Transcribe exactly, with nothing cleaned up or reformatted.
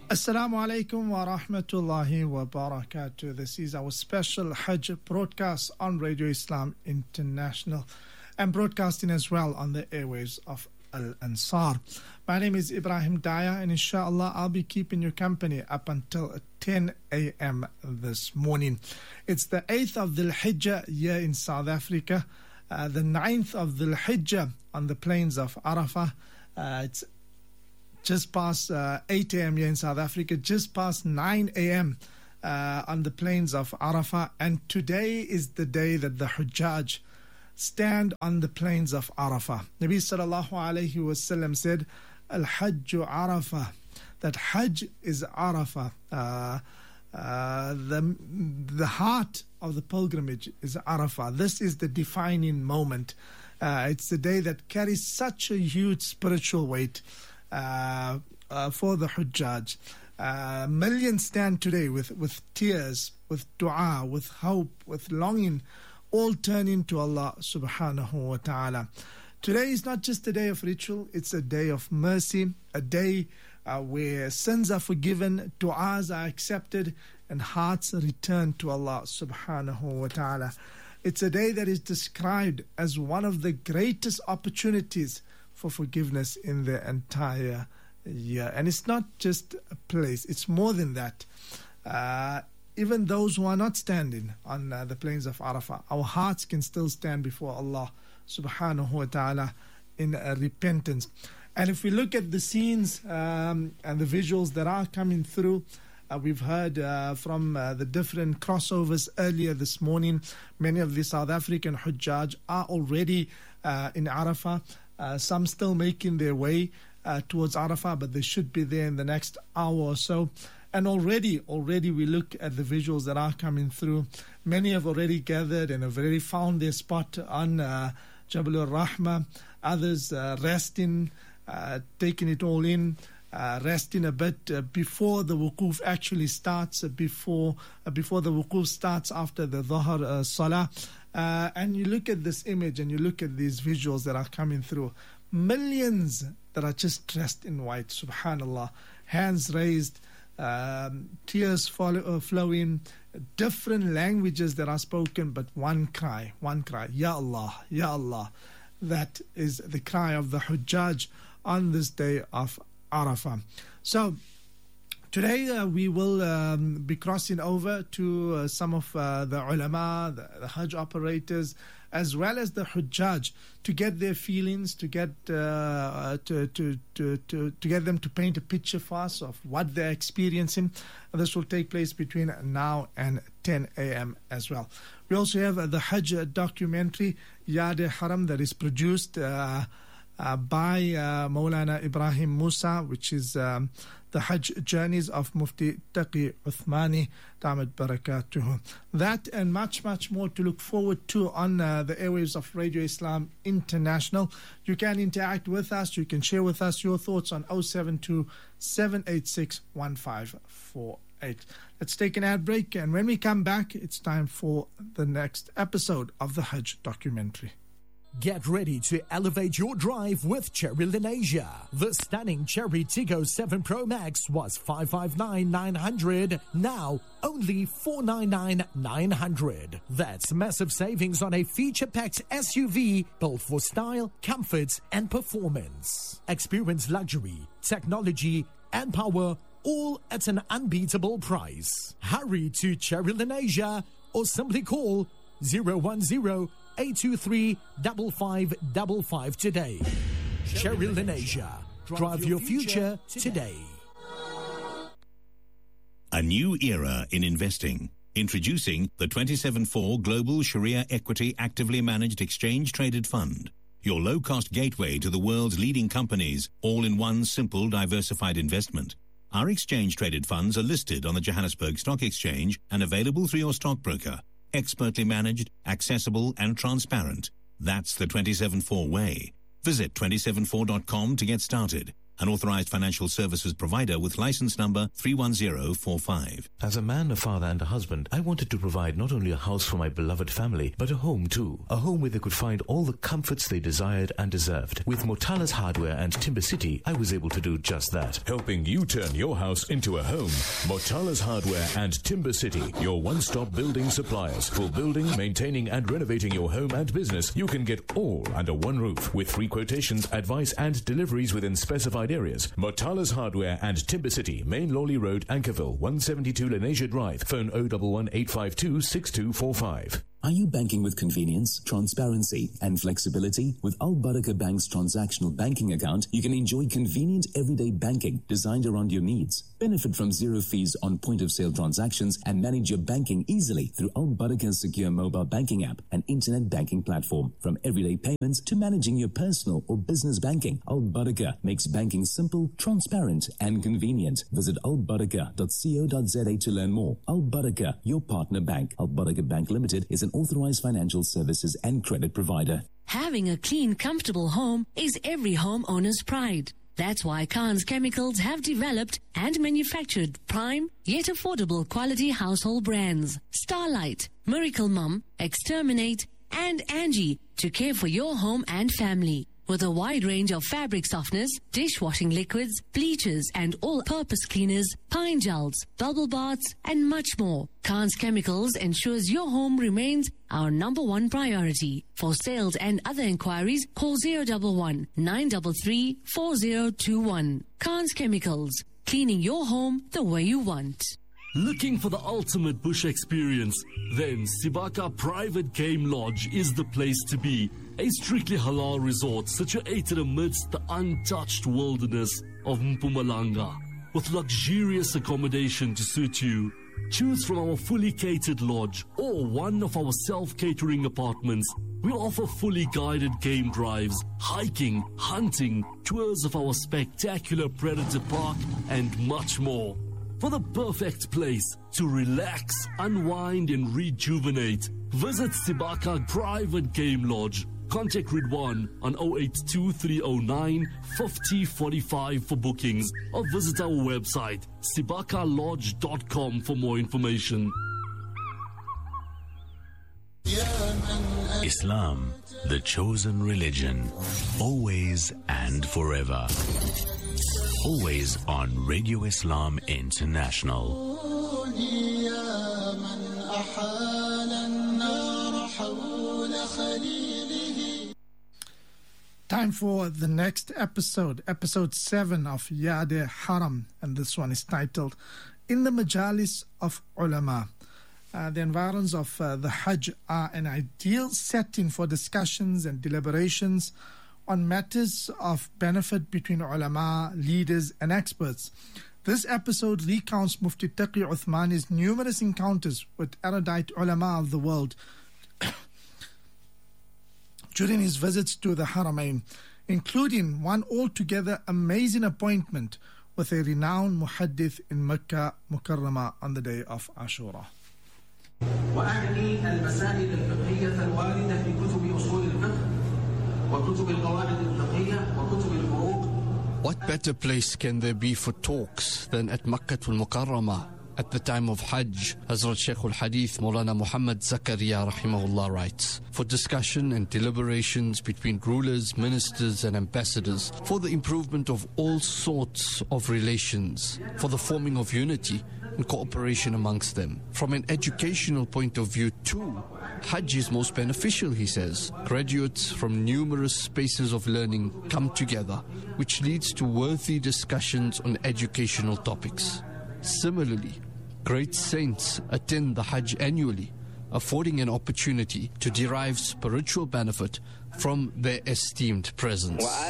Assalamu alaikum wa rahmatullahi wa barakatuh. This is our special Hajj broadcast on Radio Islam International and broadcasting as well on the airwaves of Al Ansar. My name is Ibrahim Daya, and inshallah I'll be keeping you company up until ten a.m. this morning. It's the eighth of Dhul Hijjah year in South Africa, uh, the ninth of Dhul Hijjah on the plains of Arafah. Uh, it's just past uh, eight a.m. here in South Africa, just past nine a.m. Uh, on the plains of Arafah. And today is the day that the Hujjaj stand on the plains of Arafah. Nabi sallallahu alayhi wasallam said, Al-Hajju Arafah, that Hajj is Arafah. Uh, uh, the, the heart of the pilgrimage is Arafah. This is the defining moment. Uh, it's the day that carries such a huge spiritual weight Uh, uh, for the Hujjaj. Uh, millions stand today with, with tears, with dua, with hope, with longing, all turning to Allah subhanahu wa ta'ala. Today is not just a day of ritual, it's a day of mercy, a day uh, where sins are forgiven, du'as are accepted, and hearts return to Allah subhanahu wa ta'ala. It's a day that is described as one of the greatest opportunities for forgiveness in the entire year. And it's not just a place, it's more than that. Uh, even those who are not standing on uh, the plains of Arafah, our hearts can still stand before Allah subhanahu wa ta'ala in uh, repentance. And if we look at the scenes um, and the visuals that are coming through, Uh, we've heard uh, from uh, the different crossovers earlier this morning. Many of the South African Hujjaj are already uh, in Arafah. Uh, some still making their way uh, towards Arafah, but they should be there in the next hour or so. And already, already we look at the visuals that are coming through. Many have already gathered and have already found their spot on uh, Jabal al-Rahma. Others uh, resting, uh, taking it all in. Uh, resting a bit uh, before the wukuf actually starts, uh, before uh, before the wukuf starts after the Dhuhr uh, Salah. Uh, and you look at this image and you look at these visuals that are coming through. Millions that are just dressed in white, subhanallah. Hands raised, um, tears follow, uh, flowing, different languages that are spoken, but one cry, one cry, Ya Allah, Ya Allah. That is the cry of the Hujjaj on this day of Arafah. So today uh, we will um, be crossing over to uh, some of uh, the ulama, the, the Hajj operators, as well as the Hujjaj, to get their feelings, to get uh, to, to, to, to, to get them to paint a picture for us of what they're experiencing. And this will take place between now and ten a.m. as well. We also have uh, the Hajj documentary, Yad Haram, that is produced uh, Uh, by uh, Maulana Ibrahim Musa, which is um, the Hajj journeys of Mufti Taqi Uthmani, Damat Barakatuhu. That and much, much more to look forward to on uh, the airwaves of Radio Islam International. You can interact with us. You can share with us your thoughts on oh seven two, seven eight six, one five four eight. Let's take an ad break, and when we come back, it's time for the next episode of the Hajj documentary. Get ready to elevate your drive with Chery Lanesia. The stunning Chery Tiggo seven Pro Max was five five nine nine hundred, now only four nine nine nine hundred. That's massive savings on a feature-packed S U V built for style, comfort and performance. Experience luxury, technology and power, all at an unbeatable price. Hurry to Chery Lanesia or simply call zero one zero, eight two three, five five five five today. Chery Lanesia. Drive your future today. A new era in investing. Introducing the twenty-seven four Global Sharia Equity Actively Managed Exchange Traded Fund. Your low-cost gateway to the world's leading companies, all in one simple diversified investment. Our exchange-traded funds are listed on the Johannesburg Stock Exchange and available through your stockbroker. Expertly managed, accessible and transparent. That's the twenty-seven four way. Visit two seven four dot com to get started. an authorized financial services provider with license number three one zero four five. As a man, a father and a husband, I wanted to provide not only a house for my beloved family, but a home too. A home where they could find all the comforts they desired and deserved. With Motala's Hardware and Timber City, I was able to do just that. Helping you turn your house into a home. Motala's Hardware and Timber City, your one-stop building suppliers. For building, maintaining and renovating your home and business, you can get all under one roof with free quotations, advice and deliveries within specified areas. Motala's Hardware and Timber City, Main Lawley Road, Anchorville, one seventy-two Lenasia Drive. Phone oh one one eight five two six two four five. Are you banking with convenience, transparency, and flexibility? With Al Barakah Bank's transactional banking account, you can enjoy convenient everyday banking designed around your needs. Benefit from zero fees on point-of-sale transactions and manage your banking easily through Al Barakah's secure mobile banking app and internet banking platform. From everyday payments to managing your personal or business banking, Al Barakah makes banking simple, transparent, and convenient. Visit al barakah dot co dot za to learn more. Al Barakah, your partner bank. Al Barakah Bank Limited is an authorized financial services and credit provider. Having a clean, comfortable home is every homeowner's pride. That's why Khan's Chemicals have developed and manufactured prime yet affordable quality household brands. Starlight, Miracle Mum, Exterminate, and Angie to care for your home and family. With a wide range of fabric softeners, dishwashing liquids, bleachers, and all-purpose cleaners, pine gels, bubble baths, and much more, Khan's Chemicals ensures your home remains our number one priority. For sales and other inquiries, call zero one one nine three three four zero two one. Khan's Chemicals, cleaning your home the way you want. Looking for the ultimate bush experience? Then Sibaka Private Game Lodge is the place to be. A strictly halal resort situated amidst the untouched wilderness of Mpumalanga, with luxurious accommodation to suit you. Choose from our fully catered lodge or one of our self-catering apartments. We offer fully guided game drives, hiking, hunting, tours of our spectacular Predator Park, and much more. For the perfect place to relax, unwind, and rejuvenate, visit Sibaka Private Game Lodge. Contact Ridwan on oh eight two three oh nine five oh four five for bookings or visit our website sibaka lodge dot com for more information. Islam, the chosen religion, always and forever. Always on Radio Islam International. Time for the next episode, episode seven of Yad Haram, and this one is titled In the Majalis of Ulama. Uh, the environs of uh, the Hajj are an ideal setting for discussions and deliberations on matters of benefit between ulama, leaders, and experts. This episode recounts Mufti Taqi Uthmani's numerous encounters with erudite ulama of the world during his visits to the Haramain, including one altogether amazing appointment with a renowned muhaddith in Mecca Mukarramah on the day of Ashura. وأعني المسائل الفقهية الواردة في كتب أصول الفقه وكتب القواعد الفقهية وكتب الفروق. What better place can there be for talks than at Makkah al-Mukarramah? At the time of Hajj, Hazrat Shaykh al-Hadith Maulana Muhammad Zakaria rahimahullah writes, for discussion and deliberations between rulers, ministers and ambassadors, for the improvement of all sorts of relations, for the forming of unity and cooperation amongst them. From an educational point of view too, Hajj is most beneficial, he says. Graduates from numerous spaces of learning come together, which leads to worthy discussions on educational topics. Similarly, great saints attend the Hajj annually, affording an opportunity to derive spiritual benefit from their esteemed presence.